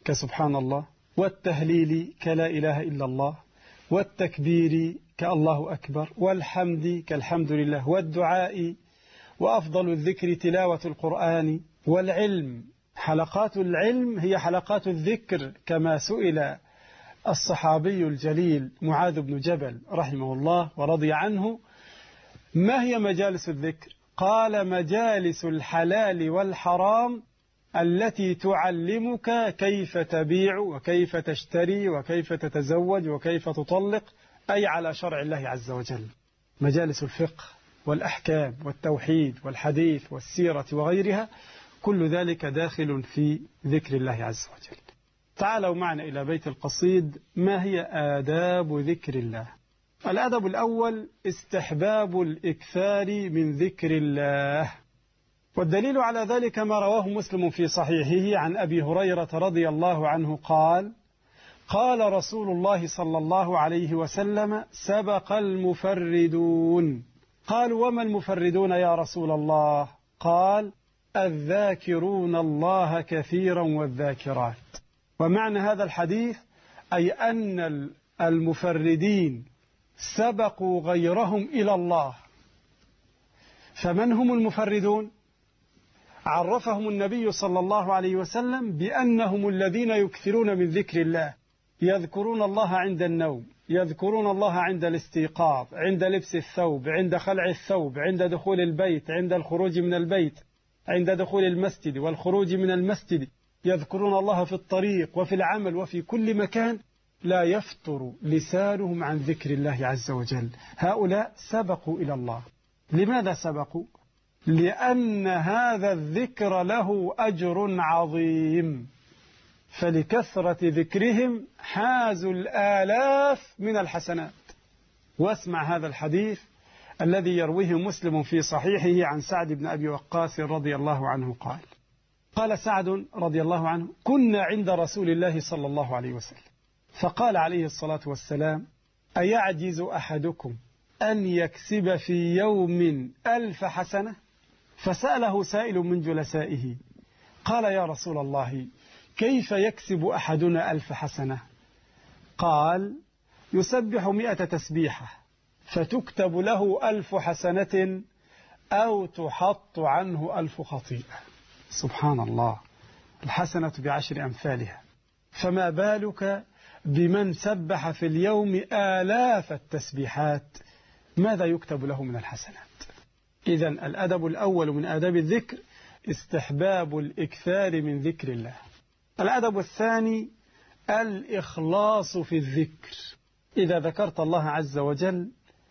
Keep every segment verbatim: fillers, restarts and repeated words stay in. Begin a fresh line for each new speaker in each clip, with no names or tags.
كسبحان الله، والتهليل كلا إله إلا الله، والتكبير كالله أكبر، والحمد كالحمد لله، والدعاء، وأفضل الذكر تلاوة القرآن، والعلم. حلقات العلم هي حلقات الذكر، كما سئل الصحابي الجليل معاذ بن جبل رحمه الله ورضي عنه: ما هي مجالس الذكر؟ قال: مجالس الحلال والحرام التي تعلمك كيف تبيع وكيف تشتري وكيف تتزوج وكيف تطلق، أي على شرع الله عز وجل. مجالس الفقه والأحكام والتوحيد والحديث والسيرة وغيرها، كل ذلك داخل في ذكر الله عز وجل. تعالوا معنا إلى بيت القصيد. ما هي آداب ذكر الله؟ الأدب الأول: استحباب الإكثار من ذكر الله، والدليل على ذلك ما رواه مسلم في صحيحه عن أبي هريرة رضي الله عنه قال: قال رسول الله صلى الله عليه وسلم: سبق المفردون. قالوا: وما المفردون يا رسول الله؟ قال: الذاكرون الله كثيرا والذاكرات. ومعنى هذا الحديث أي أن المفردين سبقوا غيرهم إلى الله. فمن هم المفردون؟ عرفهم النبي صلى الله عليه وسلم بأنهم الذين يكثرون من ذكر الله، يذكرون الله عند النوم، يذكرون الله عند الاستيقاظ، عند لبس الثوب، عند خلع الثوب، عند دخول البيت، عند الخروج من البيت، عند دخول المسجد والخروج من المسجد، يذكرون الله في الطريق وفي العمل وفي كل مكان، لا يفتر لسانهم عن ذكر الله عز وجل. هؤلاء سبقوا إلى الله. لماذا سبقوا؟ لأن هذا الذكر له أجر عظيم، فلكثرة ذكرهم حازوا الآلاف من الحسنات. واسمع هذا الحديث الذي يرويه مسلم في صحيحه عن سعد بن أبي وقاص رضي الله عنه قال: قال سعد رضي الله عنه: كنا عند رسول الله صلى الله عليه وسلم، فقال عليه الصلاة والسلام: أيعجز أحدكم أن يكسب في يوم ألف حسنة؟ فسأله سائل من جلسائه قال: يا رسول الله، كيف يكسب أحدنا ألف حسنة؟ قال: يسبح مئة تسبيحة فتكتب له ألف حسنة أو تحط عنه ألف خطيئة. سبحان الله، الحسنة بعشر أمثالها، فما بالك بمن سبح في اليوم آلاف التسبيحات؟ ماذا يكتب له من الحسنات؟ إذن الأدب الأول من آداب الذكر استحباب الإكثار من ذكر الله. الأدب الثاني الإخلاص في الذكر. إذا ذكرت الله عز وجل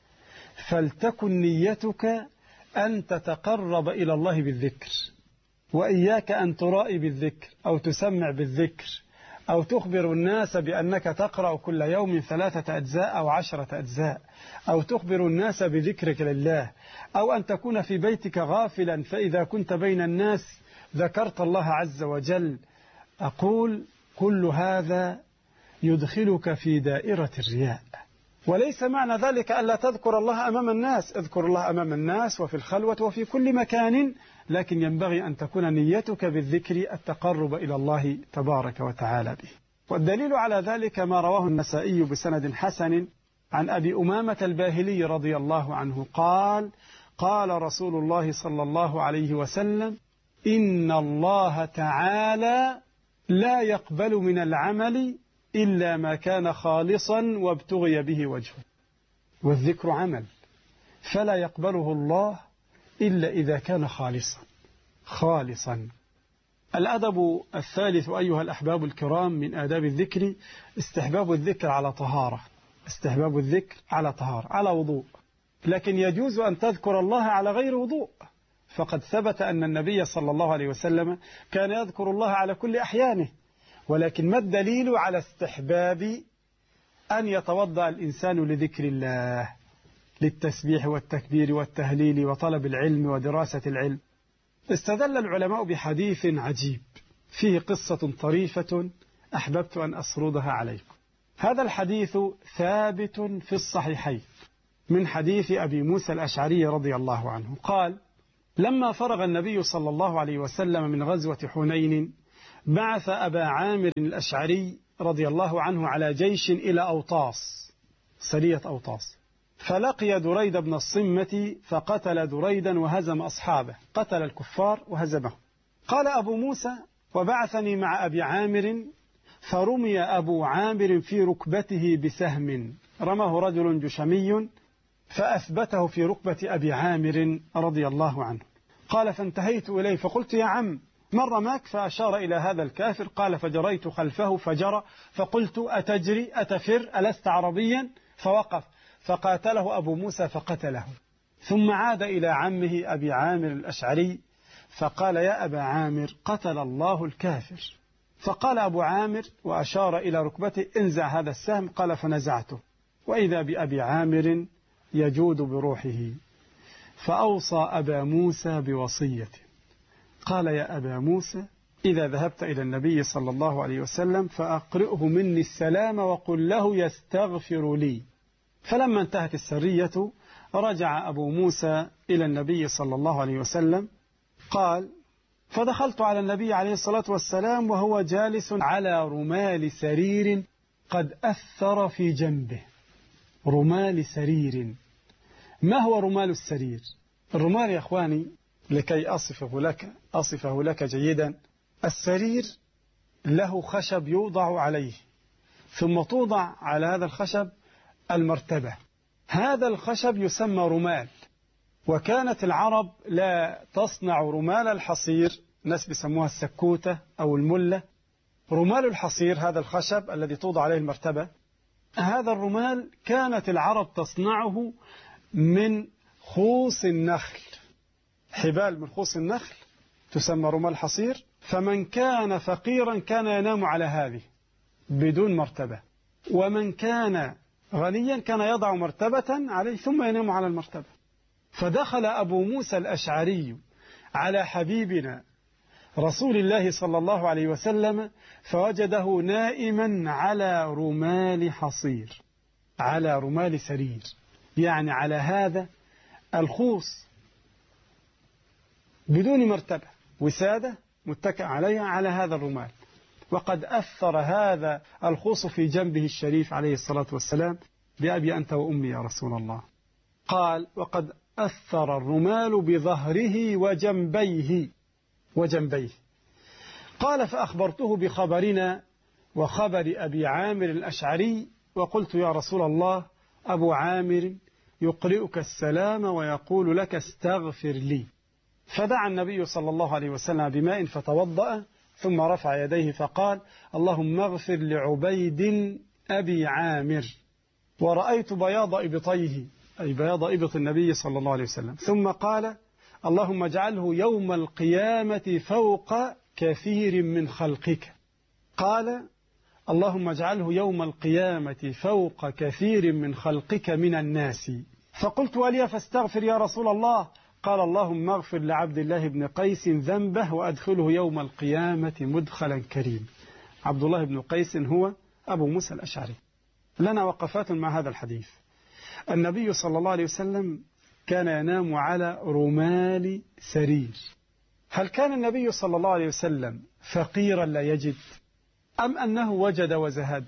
فلتكن نيتك أن تتقرب إلى الله بالذكر، وإياك أن ترائي بالذكر أو تسمع بالذكر أو تخبر الناس بأنك تقرأ كل يوم ثلاثة أجزاء أو عشرة أجزاء، أو تخبر الناس بذكرك لله، أو أن تكون في بيتك غافلا فإذا كنت بين الناس ذكرت الله عز وجل. أقول كل هذا يدخلك في دائرة الرياء، وليس معنى ذلك ألا تذكر الله أمام الناس، اذكر الله أمام الناس وفي الخلوة وفي كل مكان، لكن ينبغي أن تكون نيتك بالذكر التقرب إلى الله تبارك وتعالى به. والدليل على ذلك ما رواه النسائي بسند حسن عن أبي أمامة الباهلي رضي الله عنه قال: قال رسول الله صلى الله عليه وسلم: إن الله تعالى لا يقبل من العمل إلا ما كان خالصا وابتغي به وجهه. والذكر عمل، فلا يقبله الله إلا إذا كان خالصا خالصا. الأدب الثالث أيها الأحباب الكرام من آداب الذكر استحباب الذكر على طهارة. استحباب الذكر على طهارة، على وضوء، لكن يجوز أن تذكر الله على غير وضوء، فقد ثبت أن النبي صلى الله عليه وسلم كان يذكر الله على كل أحيانه. ولكن ما الدليل على استحباب أن يتوضأ الإنسان لذكر الله، للتسبيح والتكبير والتهليل وطلب العلم ودراسة العلم؟ استدل العلماء بحديث عجيب فيه قصة طريفة أحببت أن أسردها عليكم. هذا الحديث ثابت في الصحيحين من حديث أبي موسى الأشعري رضي الله عنه قال: لما فرغ النبي صلى الله عليه وسلم من غزوة حنين بعث أبا عامر الأشعري رضي الله عنه على جيش إلى أوطاس، سرية أوطاس، فلقي دريد بن الصمة فقتل دريدا وهزم أصحابه، قتل الكفار وهزمهم. قال أبو موسى: وبعثني مع أبي عامر فرمي أبو عامر في ركبته بسهم، رماه رجل جشمي فأثبته في ركبة أبي عامر رضي الله عنه. قال: فانتهيت إليه فقلت: يا عم من رماك؟ فأشار إلى هذا الكافر. قال: فجريت خلفه فجرى، فقلت: أتجري أتفر ألست عربيا؟ فوقف، فقاتله أبو موسى فقتله، ثم عاد إلى عمه أبي عامر الأشعري فقال: يا أبا عامر قتل الله الكافر. فقال أبو عامر وأشار إلى ركبته: انزع هذا السهم. قال: فنزعته، وإذا بأبي عامر يجود بروحه، فأوصى أبا موسى بوصيته. قال: يا أبا موسى إذا ذهبت إلى النبي صلى الله عليه وسلم فأقرئه مني السلام وقل له يستغفر لي. فلما انتهت السرية رجع أبو موسى إلى النبي صلى الله عليه وسلم. قال: فدخلت على النبي عليه الصلاة والسلام وهو جالس على رمال سرير قد أثر في جنبه. رمال سرير. ما هو رمال السرير؟ الرمال يا أخواني لكي أصفه لك أصفه لك جيدا، السرير له خشب يوضع عليه، ثم توضع على هذا الخشب المرتبة. هذا الخشب يسمى رمال. وكانت العرب لا تصنع رمال الحصير، ناس بيسموها السكوتة أو الملة. رمال الحصير هذا الخشب الذي توضع عليه المرتبة، هذا الرمال كانت العرب تصنعه من خوص النخل، حبال من خوص النخل تسمى رمال حصير. فمن كان فقيرا كان ينام على هذه بدون مرتبة، ومن كان غنيا كان يضع مرتبة عليه ثم ينام على المرتبة. فدخل أبو موسى الأشعري على حبيبنا رسول الله صلى الله عليه وسلم فوجده نائما على رمال حصير، على رمال سرير، يعني على هذا الخوص بدون مرتبة، وسادة متكئ عليها على هذا الرمال، وقد أثر هذا الخوص في جنبه الشريف عليه الصلاة والسلام: بأبي أنت وأمي يا رسول الله. قال: وقد أثر الرمال بظهره وجنبيه وجنبيه. قال: فأخبرته بخبرنا وخبر أبي عامر الأشعري، وقلت: يا رسول الله أبو عامر يقرئك السلام ويقول لك استغفر لي. فدعا النبي صلى الله عليه وسلم بماء فتوضأ، ثم رفع يديه فقال: اللهم اغفر لعبيد أبي عامر. ورأيت بياض إبطيه، أي بياض إبط النبي صلى الله عليه وسلم. ثم قال: اللهم اجعله يوم القيامة فوق كثير من خلقك. قال: اللهم اجعله يوم القيامة فوق كثير من خلقك من الناس. فقلت: ولي فاستغفر يا رسول الله؟ قال: اللهم اغفر لعبد الله بن قيس ذنبه وأدخله يوم القيامة مدخلا كريم. عبد الله بن قيس هو أبو موسى الأشعري. لنا وقفات مع هذا الحديث. النبي صلى الله عليه وسلم كان ينام على رمال سرير. هل كان النبي صلى الله عليه وسلم فقيرا لا يجد، أم أنه وجد وزهد؟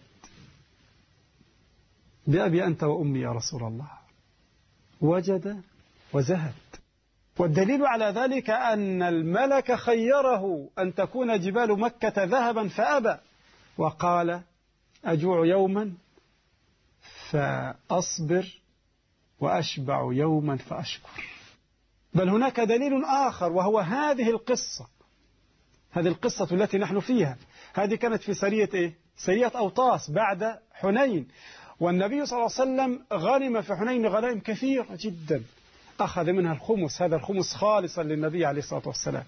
بأبي أنت وأمي يا رسول الله، وجد وزهد. والدليل على ذلك أن الملك خيره أن تكون جبال مكة ذهبا فأبى، وقال: أجوع يوما فأصبر وأشبع يوما فأشكر. بل هناك دليل آخر، وهو هذه القصة، هذه القصة التي نحن فيها. هذه كانت في سرية إيه؟ سرية أوطاس بعد حنين، والنبي صلى الله عليه وسلم غنم في حنين غنائم كثيرة جدا، أخذ منها الخمس، هذا الخمس خالصا للنبي عليه الصلاة والسلام،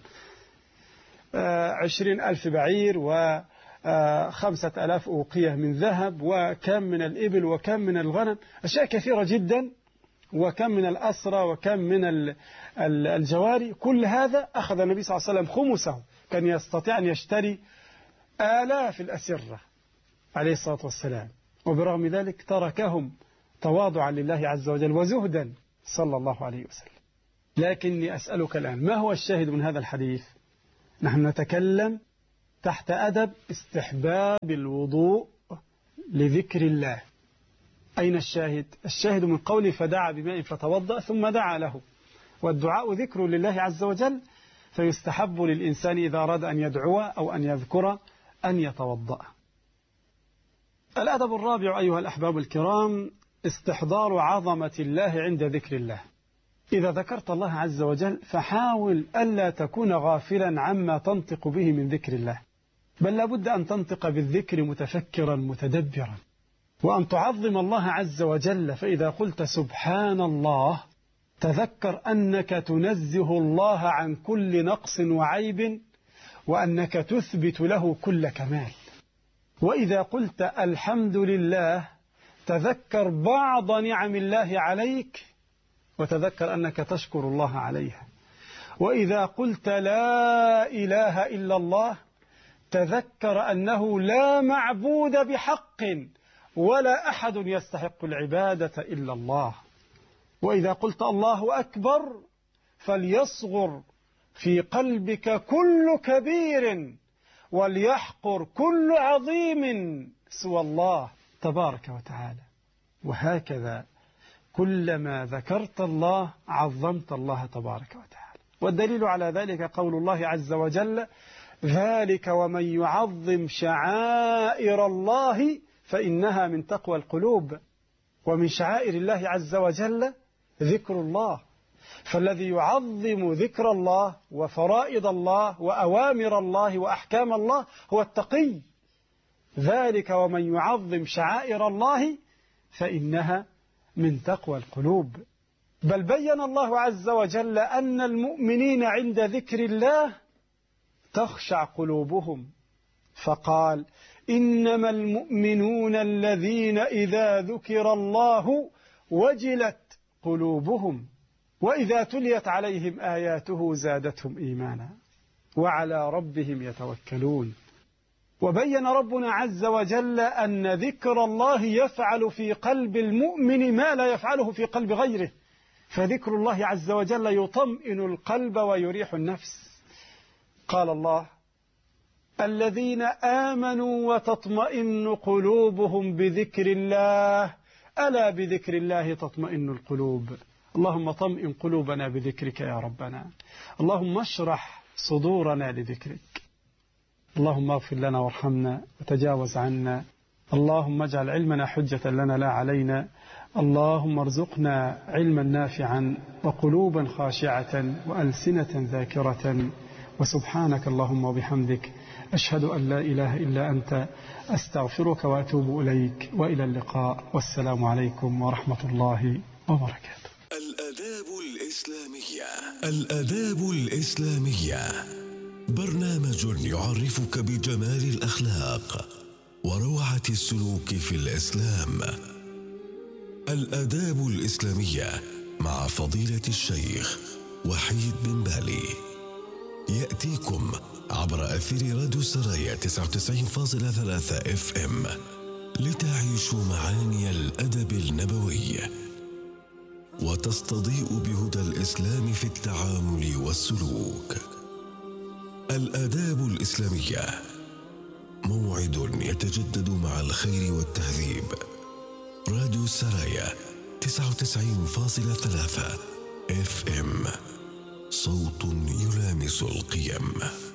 عشرين ألف بعير وخمسة ألاف أوقية من ذهب، وكم من الإبل وكم من الغنم، أشياء كثيرة جدا، وكم من الأسرى وكم من الجواري. كل هذا أخذ النبي صلى الله عليه وسلم خمسه، كان يستطيع أن يشتري آلاف الأسرة عليه الصلاة والسلام، وبرغم ذلك تركهم تواضعا لله عز وجل وزهدا صلى الله عليه وسلم. لكني أسألك الآن، ما هو الشاهد من هذا الحديث؟ نحن نتكلم تحت أدب استحباب الوضوء لذكر الله. أين الشاهد؟ الشاهد من قوله فدعا بماء فتوضأ ثم دعا له، والدعاء ذكر لله عز وجل، فيستحب للإنسان إذا أراد أن يدعو أو أن يذكر أن يتوضأ. الأدب الرابع أيها الأحباب الكرام استحضار عظمة الله عند ذكر الله. إذا ذكرت الله عز وجل فحاول ألا تكون غافلا عما تنطق به من ذكر الله، بل لابد أن تنطق بالذكر متفكرا متدبرا، وأن تعظم الله عز وجل. فإذا قلت سبحان الله تذكر أنك تنزه الله عن كل نقص وعيب، وأنك تثبت له كل كمال. وإذا قلت الحمد لله تذكر بعض نعم الله عليك، وتذكر أنك تشكر الله عليها. وإذا قلت لا إله إلا الله تذكر أنه لا معبود بحق ولا أحد يستحق العبادة إلا الله. وإذا قلت الله أكبر فليصغر في قلبك كل كبير وليحقر كل عظيم سوى الله تبارك وتعالى. وهكذا كلما ذكرت الله عظمت الله تبارك وتعالى. والدليل على ذلك قول الله عز وجل ذلك ومن يعظم شعائر الله فإنها من تقوى القلوب. ومن شعائر الله عز وجل ذكر الله، فالذي يعظم ذكر الله وفرائض الله وأوامر الله وأحكام الله هو التقي. ذلك ومن يعظم شعائر الله فإنها من تقوى القلوب. بل بين الله عز وجل أن المؤمنين عند ذكر الله تخشع قلوبهم، فقال إنما المؤمنون الذين إذا ذكر الله وجلت قلوبهم وإذا تليت عليهم آياته زادتهم إيمانا وعلى ربهم يتوكلون. وبين ربنا عز وجل أن ذكر الله يفعل في قلب المؤمن ما لا يفعله في قلب غيره، فذكر الله عز وجل يطمئن القلب ويريح النفس. قال الله الذين آمنوا وتطمئن قلوبهم بذكر الله ألا بذكر الله تطمئن القلوب. اللهم طمئن قلوبنا بذكرك يا ربنا، اللهم اشرح صدورنا لذكرك، اللهم اغفر لنا وارحمنا وتجاوز عنا، اللهم اجعل علمنا حجة لنا لا علينا، اللهم ارزقنا علما نافعا وقلوبا خاشعة وألسنة ذاكرة. وسبحانك اللهم وبحمدك أشهد أن لا إله إلا أنت أستغفرك وأتوب إليك، وإلى اللقاء، والسلام عليكم ورحمة الله وبركاته.
الآداب الإسلامية. الآداب الإسلامية برنامج يعرفك بجمال الأخلاق وروعة السلوك في الإسلام. الآداب الإسلامية مع فضيلة الشيخ وحيد بن بالي، يأتيكم عبر أثير راديو سرايا تسعة وتسعين فاصلة ثلاثة اف ام لتعيشوا معاني الأدب النبوي وتستضيء بهدى الإسلام في التعامل والسلوك. الآداب الإسلامية موعد يتجدد مع الخير والتهذيب. راديو سرايا تسعة وتسعين فاصلة ثلاثة اف ام، صوت يلامس القيم.